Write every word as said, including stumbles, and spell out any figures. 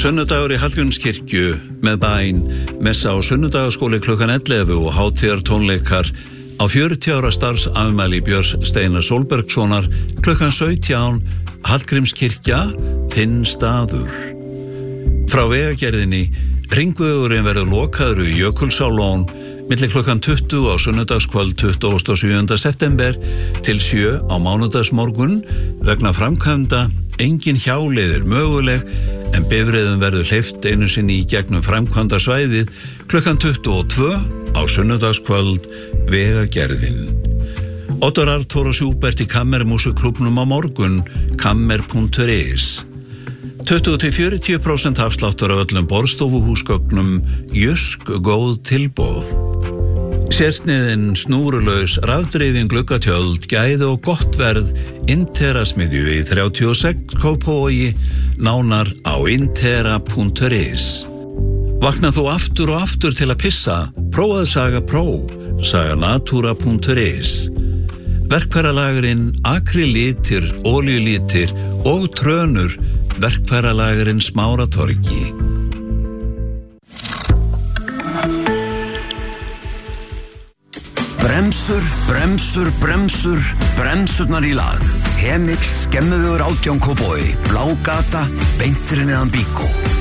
Sunnudagur í Hallgrímskirkju með bæn, messa á sunnudagaskóli klukkan ellefu og hátíðar tónleikar á fjörutíu ára starfsafmæli Björns Steinar Sólbergssonar klukkan sautján, Hallgrímskirkja, þinn staður. Frá vegagerðinni, hringvegurinn verður lokaður í Jökulsárlón milli klukkan tuttugu á sunnudagskvöld tuttugasta og sjöunda september til sjö á mánudagsmorgun vegna framkvæmda. Engin hjáleiðir möguleg en bifreiðum verður hleypt einu sinni í gegnum framkvæmda svæðið klukkan tuttugu og tvö á sunnudagskvöld vegagerðin. Ottar Arthur og Sjúbert í Kammermúsikklúbbnum á morgun, kammer punktur is. tuttugu til fjörutíu prósent afsláttur af öllum borðstofuhúsgögnum, Jysk góð tilboð. Sérsniðin snúrulaus rafdrifin gluggatjöld, gæði og gott verð, Interasmiðju í þrjátíu og sex Kópavogi, nánar á intera punktur is. Vakna þú aftur og aftur til að pissa, prófaðu Saga Pro, saganatura punktur is. Verkfæralagurinn Akrylítir, olíulítir og trönur, verkfæralagurinn Smáratorgi. Bremsur, bremsur, bremsur, bremsurnar í lag. Hemill, Skemmuvegur átján Kópavogi, Blá gata, beintir neðan Bíkó.